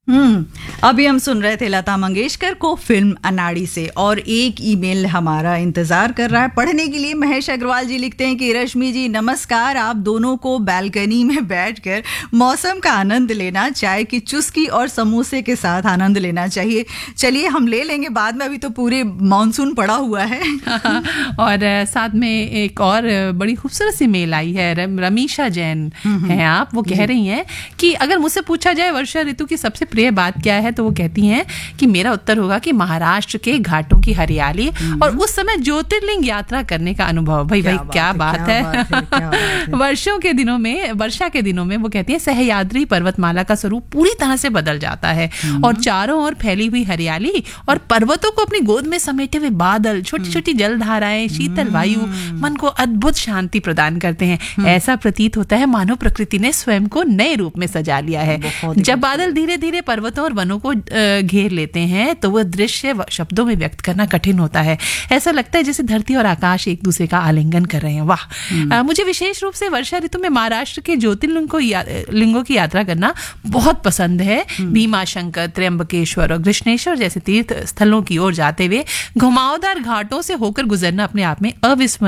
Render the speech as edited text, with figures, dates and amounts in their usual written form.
अभी हम सुन रहे थे लता मंगेशकर को फिल्म अनाड़ी से, और एक ईमेल हमारा इंतजार कर रहा है पढ़ने के लिए। महेश अग्रवाल जी लिखते हैं कि रश्मि जी नमस्कार, आप दोनों को बालकनी में बैठकर मौसम का आनंद लेना, चाय की चुस्की और समोसे के साथ आनंद लेना चाहिए। चलिए हम ले लेंगे बाद में, अभी तो पूरे मानसून पड़ा हुआ है। और साथ में एक और बड़ी खूबसूरत सी मेल आई है, रमीशा जैन हैं आप, वो कह रही हैं कि अगर मुझसे पूछा जाए वर्षा ऋतु की सबसे प्रिय बात क्या है, तो वो कहती हैं कि मेरा उत्तर होगा कि महाराष्ट्र के घाटों की हरियाली और उस समय ज्योतिर्लिंग यात्रा करने का अनुभव। भाई क्या बात है। वर्षा के दिनों में वो कहती है सह्याद्री पर्वतमाला का स्वरूप पूरी तरह से बदल जाता है और चारों ओर फैली हुई हरियाली और पर्वतों को अपनी गोद में समेटे हुए बादल, छोटी छोटी जलधाराएं, शीतल वायु मन को अद्भुत शांति प्रदान करते हैं। ऐसा प्रतीत होता है मानो प्रकृति ने स्वयं को नए रूप में सजा लिया है। जब बादल धीरे धीरे पर्वतों और वनों को घेर लेते हैं तो वह दृश्य शब्दों में व्यक्त करना कठिन होता है। ऐसा लगता है जैसे धरती और आकाश एक दूसरे का आलिंगन कर रहे हैं। वाह। मुझे विशेष रूप से वर्षा ऋतु में महाराष्ट्र के ज्योतिर्लिंगों की यात्रा करना बहुत पसंद है। भीमा शंकर, त्र्यंबकेश्वर और कृष्णेश्वर जैसे तीर्थ स्थलों की ओर जाते हुए घुमावदार घाटों से होकर गुजरना अपने आप में अविस्मरणीय